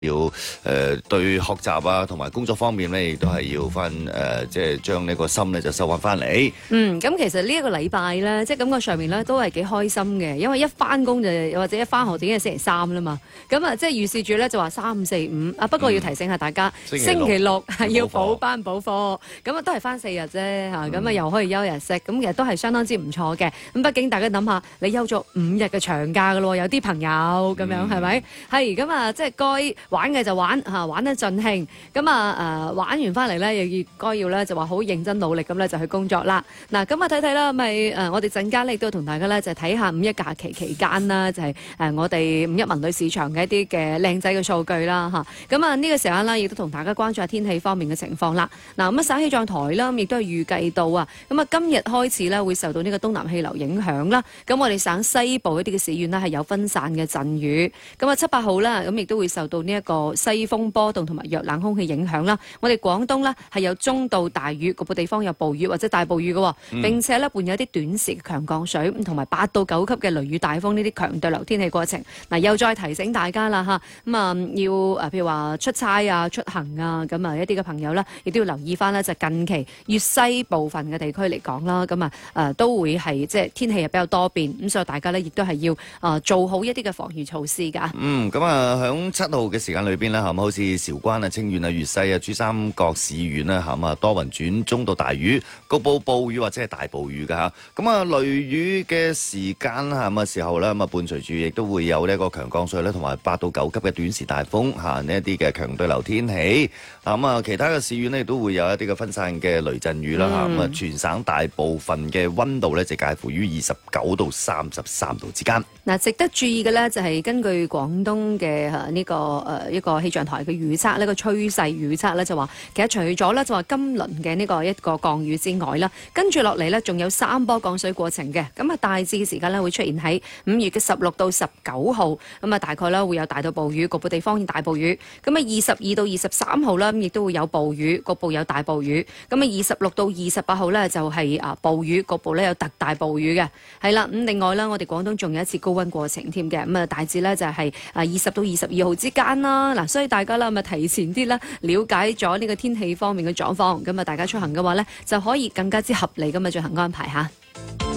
要對學習啊同埋工作方面咧，亦都係要翻即係將呢個心咧就收翻嚟。 咁其實呢一個禮拜咧，即係感覺上面咧都係幾開心嘅，因為一翻工就或者一翻學已經係星期三啦嘛。咁啊，即係預示住咧就話3、4、5啊。不過要提醒下大家，星期六係要補班補課，咁啊都係翻4日啫嚇，咁啊又可以休日息，咁其實都係相當之唔錯嘅。咁畢竟大家諗下，你休咗5日嘅長假噶咯，有啲朋友咁樣係咪？係咁啊，即係該玩嘅就玩嚇，玩得盡興。咁啊玩完翻嚟咧，又該要咧就話好認真努力咁咧就去工作啦。嗱，咁啊睇睇啦，咪我哋陣間咧亦都同大家咧就睇下五一假期期間啦，就係我哋五一文旅市場嘅一啲嘅靚仔嘅數據啦嚇。咁啊呢個時間咧亦都同大家關注下天氣方面嘅情況啦。嗱，咁啊省氣象台啦，亦都係預計到啊，咁啊今日開始咧會受到呢個東南氣流影響啦。咁我哋省西部一啲嘅市縣呢係有分散嘅陣雨。咁啊7、8號啦，咁亦都會受到呢一個西風波動同埋弱冷空氣影響啦。我哋廣東呢係有中到大雨，局部地方有暴雨或者大暴雨嘅，並且呢伴有一啲短時嘅強降水，同埋8到9級嘅雷雨大風呢啲強對流天氣過程。嗱，又再提醒大家啦嚇，咁啊要譬如話出差啊、出行啊，咁啊一啲嘅朋友呢，亦都要留意翻呢，就近期粵西部分嘅地區嚟講啦，咁啊都會係即係天氣係比較多變，咁所以大家呢，亦都係要做好一啲嘅防禦措施㗎。 咁啊響7號嘅時間裏邊咧，係咪好似韶關啊、清遠啊、粵西啊、珠三角市縣咧，係嘛多雲轉中到大雨，局部暴雨或者係大暴雨㗎嚇。咁啊雷雨嘅時間係咪時候咧，咁啊伴隨住亦都會有呢一個強降水咧，同埋8到9級嘅短時大風嚇，呢一啲嘅強對流天氣。咁啊其他嘅市縣咧亦都會有一啲嘅分散嘅雷陣雨啦嚇。咁啊全省大部分嘅溫度咧就介乎於29到33度之間。 嗱，值得注意嘅咧就係根據廣東嘅呢個一個氣象台嘅預測，呢個趨勢預測咧就話，其實除咗咧就話今輪嘅呢個一個降雨之外啦，跟住落嚟咧仲有3波降水過程嘅，咁啊大致嘅時間咧會出現喺5月嘅16到19號，咁啊大概咧會有大到暴雨，局部地方大暴雨，咁啊22到23號啦，亦都會有暴雨，局部有大暴雨，咁啊26到28號咧就係暴雨，局部咧有特大暴雨嘅，係啦，咁另外啦，我哋廣東仲有一次高溫過程添嘅，咁啊大致咧就係20到22號之間啦，嗱，所以大家啦咪提前啲啦，了解咗呢個天氣方面嘅狀況，咁啊大家出行嘅話咧就可以更加之合理咁啊進行安排嚇。